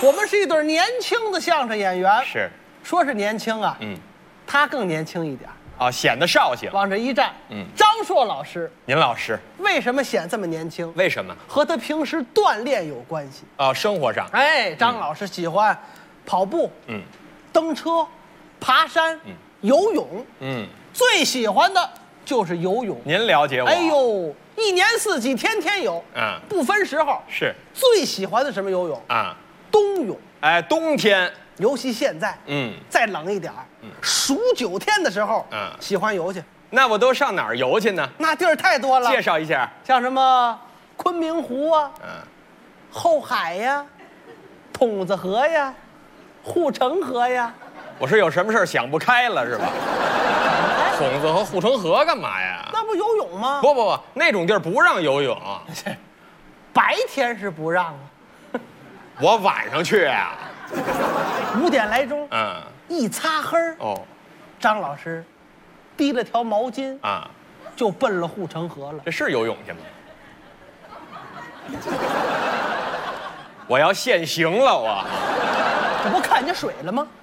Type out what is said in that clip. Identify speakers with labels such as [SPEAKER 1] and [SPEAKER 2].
[SPEAKER 1] 我们是一对年轻的相声演员，
[SPEAKER 2] 是，
[SPEAKER 1] 说是年轻啊，他更年轻一点，
[SPEAKER 2] 显得绍兴。
[SPEAKER 1] 往这一站，张硕老师，
[SPEAKER 2] 您老师
[SPEAKER 1] 为什么显这么年轻？
[SPEAKER 2] 为什么？
[SPEAKER 1] 和他平时锻炼有关系。
[SPEAKER 2] 生活上，
[SPEAKER 1] 哎，张老师喜欢跑步，蹬车，爬山，游泳，最喜欢的就是游泳。
[SPEAKER 2] 您了解我？
[SPEAKER 1] 哎呦，一年四季天天游，不分时候。
[SPEAKER 2] 是
[SPEAKER 1] 最喜欢的什么游泳？冬泳。
[SPEAKER 2] 哎，冬天，
[SPEAKER 1] 尤其现在，再冷一点儿，数9天的时候，喜欢游去。
[SPEAKER 2] 那我都上哪儿游去呢？
[SPEAKER 1] 那地儿太多了，
[SPEAKER 2] 介绍一下。
[SPEAKER 1] 像什么昆明湖啊，后海呀，筒子河呀，护城河呀。
[SPEAKER 2] 我说有什么事儿想不开了是吧？筒子和护城河干嘛呀？
[SPEAKER 1] 那不游泳吗？
[SPEAKER 2] 不，那种地儿不让游泳。
[SPEAKER 1] 白天是不让啊。
[SPEAKER 2] 我晚上去呀。
[SPEAKER 1] 5点来钟，一擦黑儿，张老师提了条毛巾就奔了护城河了。
[SPEAKER 2] 这是游泳去吗？我要现形了，我。
[SPEAKER 1] 这不看见水了吗？